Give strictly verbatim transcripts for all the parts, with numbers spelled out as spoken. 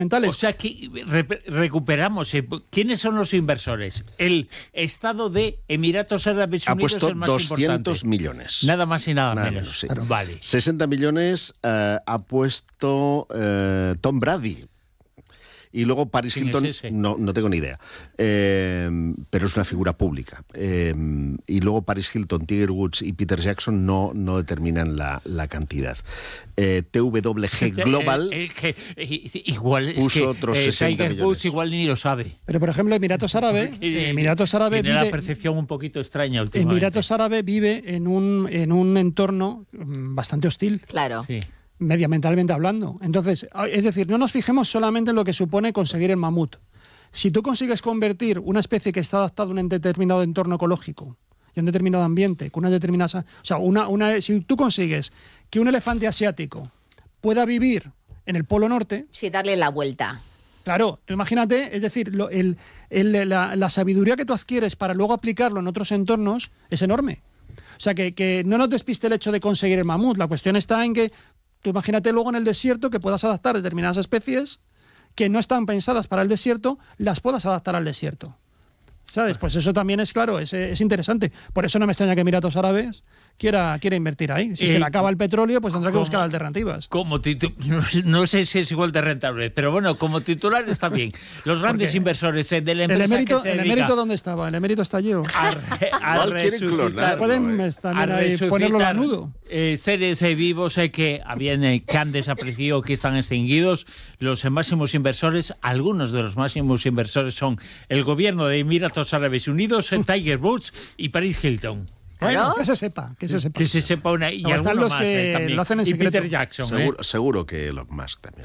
O sea, que re recuperamos. Eh, ¿Quiénes son los inversores? El Estado de Emiratos Árabes Unidos es el más importante. Ha puesto doscientos millones. Nada más y nada, nada menos. menos sí. Claro. Vale. sesenta millones uh, ha puesto uh, Tom Brady. Y luego Paris Hilton, es no, no tengo ni idea, eh, pero es una figura pública. Eh, y luego Paris Hilton, Tiger Woods y Peter Jackson no, no determinan la, la cantidad. Eh, T W G Global eh, eh, eh, igual puso es que, otros eh, sesenta Tiger millones. Woods igual ni lo sabe. Pero, por ejemplo, Emiratos Árabes... Emiratos Árabes tiene vive, la percepción un poquito extraña últimamente. Emiratos Árabes vive en un, en un entorno bastante hostil. Claro. Sí. Medioambientalmente hablando. Entonces, es decir, no nos fijemos solamente en lo que supone conseguir el mamut. Si tú consigues convertir una especie que está adaptada a un determinado entorno ecológico y a un determinado ambiente, con una determinada... O sea, una, una, si tú consigues que un elefante asiático pueda vivir en el Polo Norte... Sí, darle la vuelta. Claro, tú imagínate, es decir, lo, el, el, la, la sabiduría que tú adquieres para luego aplicarlo en otros entornos es enorme. O sea, que, que no nos despiste el hecho de conseguir el mamut. La cuestión está en que tú imagínate luego en el desierto que puedas adaptar determinadas especies que no están pensadas para el desierto, las puedas adaptar al desierto. ¿Sabes? Pues eso también es claro, es, es interesante. Por eso no me extraña que Emiratos Árabes quiera, quiera invertir ahí. Si eh, se le acaba el petróleo, pues tendrá que como, buscar alternativas. Como no, no sé si es igual de rentable, pero bueno, como titular está bien. Los grandes inversores eh, de la empresa el emérito, que se ¿El dedica emérito dónde estaba? El emérito está yo. A, a, a resucitar, pueden eh. también ahí ponerlo lanudo. Eh, seres eh, vivos eh, que, habían, eh, que han desaparecido, que están extinguidos. Los eh, máximos inversores, algunos de los máximos inversores son el gobierno de Emiratos Árabes Unidos, el Tiger Woods y Paris Hilton. Bueno, que se sepa, que se sepa. Que se sepa una y no, están los más, que eh, también. lo hacen en y secreto. Peter Jackson. Seguro, eh. seguro que Elon Musk también.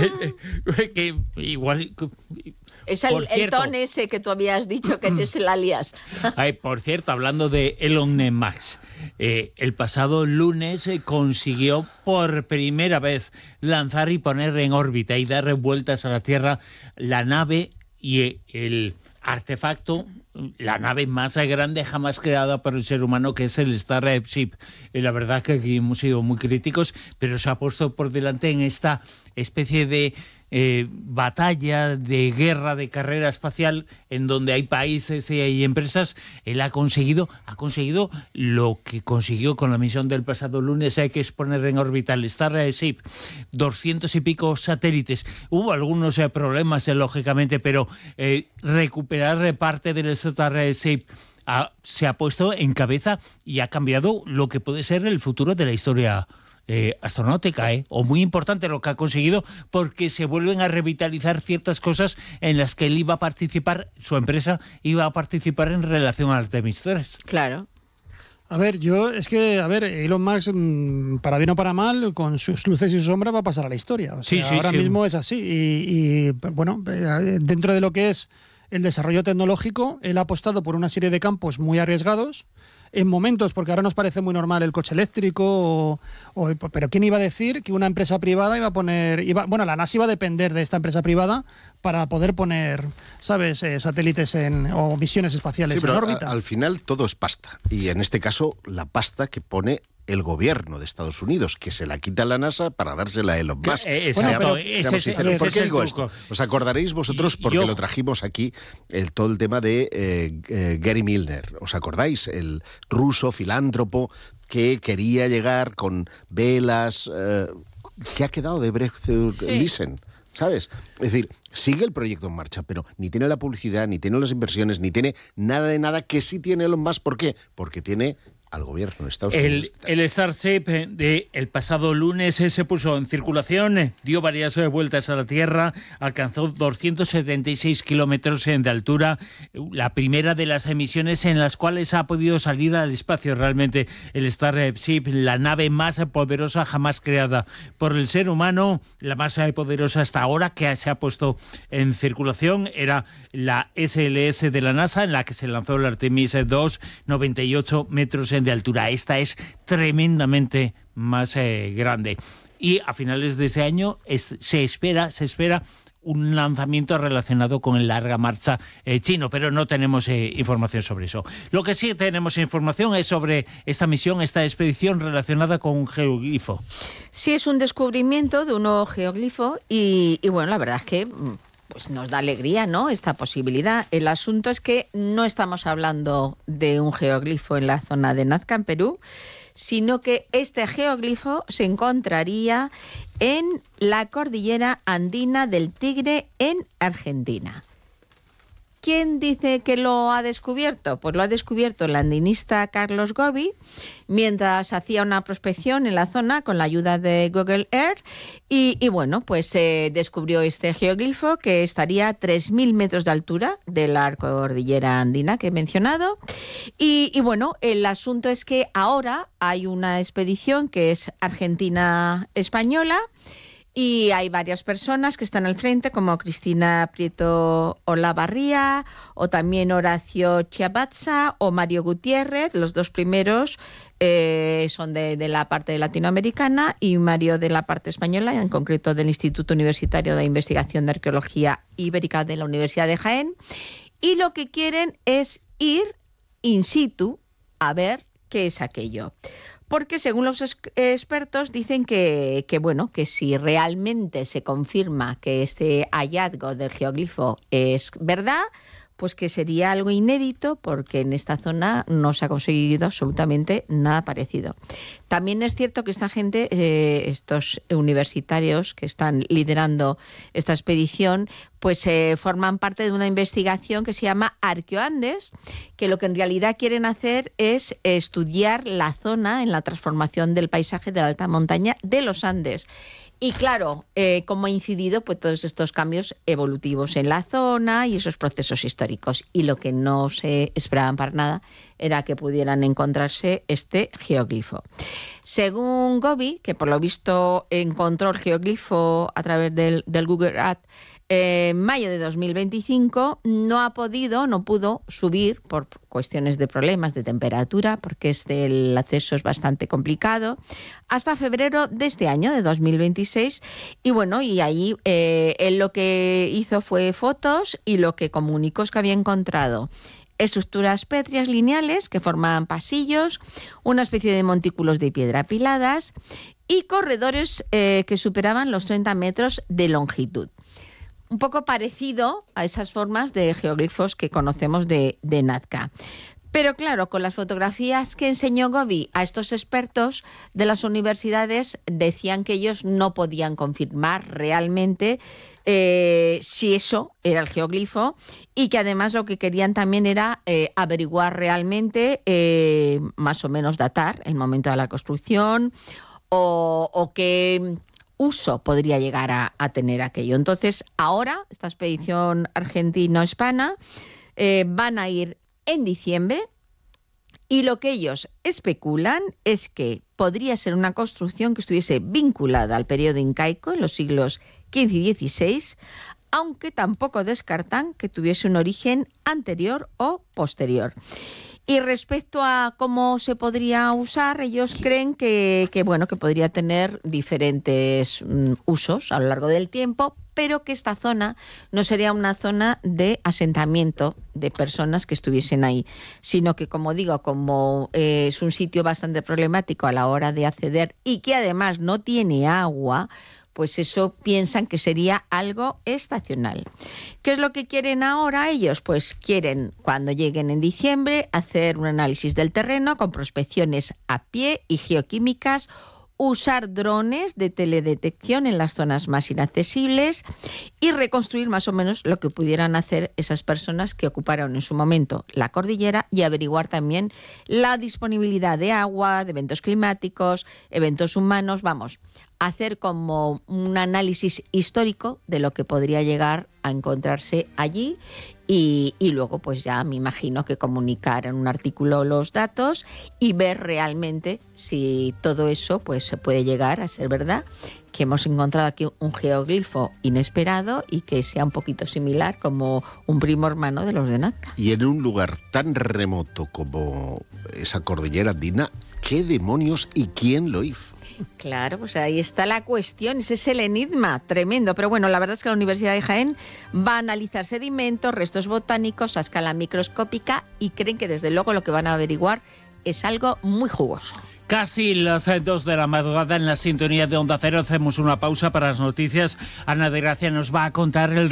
que igual. Es el, el ton ese que tú habías dicho que te se la lías. Ay, por cierto, hablando de Elon Musk, eh, el pasado lunes eh, consiguió por primera vez lanzar y poner en órbita y dar vueltas a la Tierra la nave y eh, el artefacto, la nave más grande jamás creada por el ser humano, que es el Starship. Y la verdad que aquí hemos sido muy críticos, pero se ha puesto por delante en esta especie de eh, batalla, de guerra, de carrera espacial, en donde hay países y hay empresas. Él ha conseguido, ha conseguido lo que consiguió con la misión del pasado lunes, hay que es poner en órbita el Starship, doscientos y pico satélites. Hubo algunos eh, problemas, eh, lógicamente, pero eh, recuperar eh, parte del Starship ha, se ha puesto en cabeza y ha cambiado lo que puede ser el futuro de la historia Eh, astronáutica, ¿eh? O muy importante lo que ha conseguido, porque se vuelven a revitalizar ciertas cosas en las que él iba a participar, su empresa iba a participar en relación a Artemis tres. Claro. A ver, yo, es que, a ver, Elon Musk, para bien o para mal, con sus luces y sus sombras va a pasar a la historia. O sea, sí, sí, ahora sí. mismo es así. Y, y, bueno, dentro de lo que es el desarrollo tecnológico, él ha apostado por una serie de campos muy arriesgados, en momentos, porque ahora nos parece muy normal el coche eléctrico, o, o, pero ¿quién iba a decir que una empresa privada iba a poner, iba, bueno, la NASA iba a depender de esta empresa privada para poder poner, ¿sabes?, eh, satélites en, o misiones espaciales sí, en pero órbita. A, al final todo es pasta, y en este caso la pasta que pone el gobierno de Estados Unidos, que se la quita a la NASA para dársela a Elon Musk. Eh, exacto, bueno, ese, seamos sinceros. ¿Por qué digo esto? Os acordaréis vosotros, porque yo, lo trajimos aquí, el, todo el tema de eh, eh, Gary Milner. ¿Os acordáis? El ruso filántropo que quería llegar con velas. Eh, ¿Qué ha quedado de Breakthrough sí. Listen? ¿Sabes? Es decir, sigue el proyecto en marcha, pero ni tiene la publicidad, ni tiene las inversiones, ni tiene nada de nada que sí tiene Elon Musk. ¿Por qué? Porque tiene al gobierno de Estados Unidos. El, el Starship de el pasado lunes se puso en circulación, dio varias vueltas a la Tierra, alcanzó doscientos setenta y seis kilómetros de altura, la primera de las emisiones en las cuales ha podido salir al espacio realmente el Starship, la nave más poderosa jamás creada por el ser humano, la más poderosa hasta ahora que se ha puesto en circulación. Era la S L S de la NASA, en la que se lanzó el Artemis dos, noventa y ocho metros en de altura. Esta es tremendamente más eh, grande. Y a finales de este año es, se espera se espera un lanzamiento relacionado con el larga marcha eh, chino, pero no tenemos eh, información sobre eso. Lo que sí tenemos información es sobre esta misión, esta expedición relacionada con un geoglifo. Sí, es un descubrimiento de un nuevo geoglifo y, y bueno, la verdad es que pues nos da alegría, ¿no?, esta posibilidad. El asunto es que no estamos hablando de un geoglifo en la zona de Nazca, en Perú, sino que este geoglifo se encontraría en la cordillera andina del Tigre en Argentina. ¿Quién dice que lo ha descubierto? Pues lo ha descubierto el andinista Carlos Gobi mientras hacía una prospección en la zona con la ayuda de Google Earth y, y bueno, pues eh, descubrió este geoglifo que estaría a tres mil metros de altura de la cordillera andina que he mencionado y, y bueno, el asunto es que ahora hay una expedición que es Argentina-Española. Y hay varias personas que están al frente, como Cristina Prieto Olavarría, o también Horacio Chiabatza, o Mario Gutiérrez. Los dos primeros eh, son de, de la parte latinoamericana y Mario de la parte española, en concreto del Instituto Universitario de Investigación de Arqueología Ibérica de la Universidad de Jaén. Y lo que quieren es ir in situ a ver qué es aquello. Porque según los expertos dicen que, que, bueno, que si realmente se confirma que este hallazgo del geoglifo es verdad, pues que sería algo inédito porque en esta zona no se ha conseguido absolutamente nada parecido. También es cierto que esta gente, eh, estos universitarios que están liderando esta expedición, pues eh, forman parte de una investigación que se llama Arqueoandes, que lo que en realidad quieren hacer es estudiar la zona en la transformación del paisaje de la alta montaña de los Andes. Y claro, eh, cómo ha incidido pues, todos estos cambios evolutivos en la zona y esos procesos históricos. Y lo que no se esperaban para nada era que pudieran encontrarse este geoglifo. Según Gobi, que por lo visto encontró el geoglifo a través del, del Google Earth, en mayo de dos mil veinticinco, no ha podido, no pudo subir por cuestiones de problemas de temperatura, porque este, el acceso es bastante complicado, hasta febrero de este año, de dos mil veintiséis. Y bueno, y ahí eh, él lo que hizo fue fotos y lo que comunicó es que había encontrado estructuras pétreas lineales que formaban pasillos, una especie de montículos de piedra apiladas y corredores eh, que superaban los treinta metros de longitud. Un poco parecido a esas formas de geoglifos que conocemos de, de Nazca. Pero claro, con las fotografías que enseñó Gobi a estos expertos de las universidades, decían que ellos no podían confirmar realmente eh, si eso era el geoglifo y que además lo que querían también era eh, averiguar realmente, eh, más o menos datar el momento de la construcción o, o que uso podría llegar a, a tener aquello. Entonces, ahora, esta expedición argentino-hispana eh, van a ir en diciembre y lo que ellos especulan es que podría ser una construcción que estuviese vinculada al periodo incaico en los siglos quince y dieciséis, aunque tampoco descartan que tuviese un origen anterior o posterior. Y respecto a cómo se podría usar, ellos creen que, que, bueno, que podría tener diferentes mm, usos a lo largo del tiempo, pero que esta zona no sería una zona de asentamiento de personas que estuviesen ahí, sino que, como digo, como eh, es un sitio bastante problemático a la hora de acceder y que además no tiene agua, pues eso piensan que sería algo estacional. ¿Qué es lo que quieren ahora ellos? Pues quieren, cuando lleguen en diciembre, hacer un análisis del terreno con prospecciones a pie y geoquímicas, usar drones de teledetección en las zonas más inaccesibles y reconstruir más o menos lo que pudieran hacer esas personas que ocuparon en su momento la cordillera y averiguar también la disponibilidad de agua, de eventos climáticos, eventos humanos, vamos, hacer como un análisis histórico de lo que podría llegar a encontrarse allí y, y luego pues ya me imagino que comunicar en un artículo los datos y ver realmente si todo eso pues se puede llegar a ser verdad, que hemos encontrado aquí un geoglifo inesperado y que sea un poquito similar como un primo hermano de los de Nazca. Y en un lugar tan remoto como esa cordillera andina, ¿Qué demonios y quién lo hizo? Claro, pues ahí está la cuestión, ese es el enigma tremendo. Pero bueno, la verdad es que la Universidad de Jaén va a analizar sedimentos, restos botánicos a escala microscópica y creen que desde luego lo que van a averiguar es algo muy jugoso. Casi las dos de la madrugada en la sintonía de Onda Cero. Hacemos una pausa para las noticias. Ana de Gracia nos va a contar el